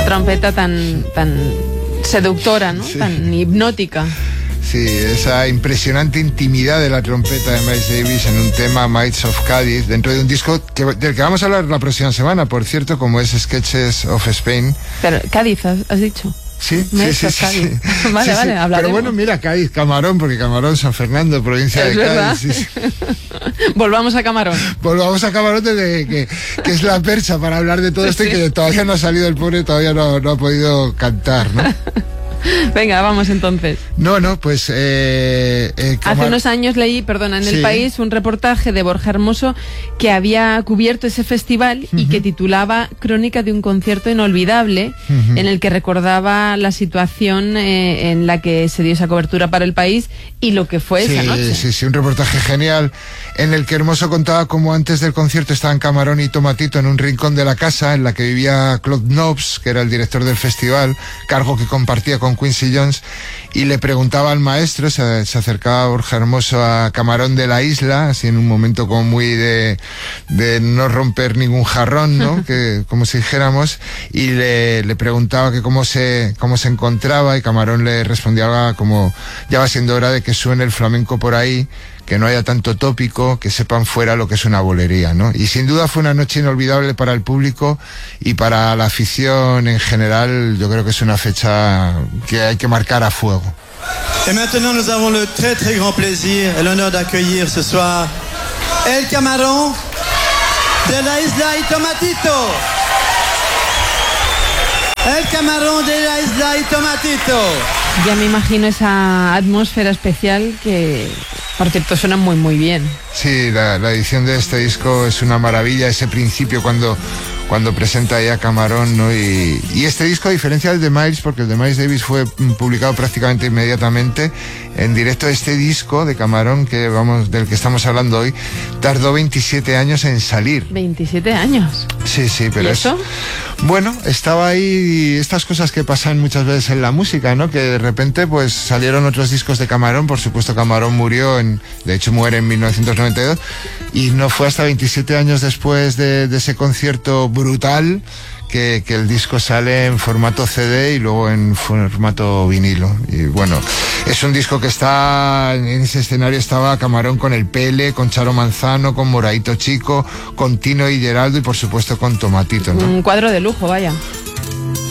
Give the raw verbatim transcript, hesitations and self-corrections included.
Esa trompeta tan, tan seductora, ¿no? Sí. Tan hipnótica. Sí, esa impresionante intimidad de la trompeta de Miles Davis en un tema, Mites of Cádiz, dentro de un disco que, del que vamos a hablar la próxima semana, por cierto, como es Sketches of Spain. Pero Cádiz, has, has dicho. Sí, sí, sí, sí, sí. Vale, sí, vale, sí. hablaremos. Pero bueno, mira, Cádiz, Camarón, porque Camarón, San Fernando, provincia ¿Es de verdad? Cádiz. Sí, sí. Volvamos a Camarón. Volvamos a Camarón, desde que, que es la percha para hablar de todo esto, sí. Y que todavía no ha salido el pobre, todavía no, no ha podido cantar, ¿no? Venga, vamos entonces. No, no, pues... Eh, eh, Hace unos años leí, perdona, en sí. El País, un reportaje de Borja Hermoso que había cubierto ese festival uh-huh. y que titulaba Crónica de un concierto inolvidable, uh-huh. en el que recordaba la situación eh, en la que se dio esa cobertura para El País y lo que fue sí, esa noche. Sí, sí, un reportaje genial en el que Hermoso contaba cómo antes del concierto estaban Camarón y Tomatito en un rincón de la casa en la que vivía Claude Nobs, que era el director del festival, cargo que compartía con Quincy Jones, y le preguntaba al maestro, se, se acercaba Borja Hermoso a Camarón de la Isla, así en un momento como muy de, de no romper ningún jarrón, ¿no? Que, como si dijéramos, y le, le preguntaba que cómo se, cómo se encontraba, y Camarón le respondía como, ya va siendo hora de que suene el flamenco por ahí, que no haya tanto tópico, que sepan fuera lo que es una bolería, ¿no? Y sin duda fue una noche inolvidable para el público y para la afición en general. Yo creo que es una fecha que hay que marcar a fuego. Et maintenant nous avons le très très grand plaisir et l'honneur d'accueillir ce soir El Camarón de la Isla y Tomatito. El Camarón de la Isla y Tomatito. Ya me imagino esa atmósfera especial que, por cierto, suena muy muy bien. Sí, la, la edición de este disco es una maravilla, ese principio cuando, cuando presenta ya Camarón, ¿no? Y, y este disco, a diferencia del de Miles, porque el de Miles Davis fue publicado prácticamente inmediatamente, en directo este disco de Camarón, que vamos, del que estamos hablando hoy, tardó veintisiete años en salir. ¿veintisiete años? Sí, sí, pero ¿Y eso? Es, bueno, estaba ahí estas cosas que pasan muchas veces en la música, ¿no? Que de repente pues salieron otros discos de Camarón, por supuesto Camarón murió, en, de hecho muere en mil novecientos noventa y dos, y no fue hasta veintisiete años después de, de ese concierto brutal que, que el disco sale en formato C D y luego en formato vinilo. Y bueno, es un disco que está, en ese escenario estaba Camarón con el Pele, con Charo Manzano, con Moraito Chico, con Tino y Geraldo y por supuesto con Tomatito, ¿no? Un cuadro de lujo, vaya.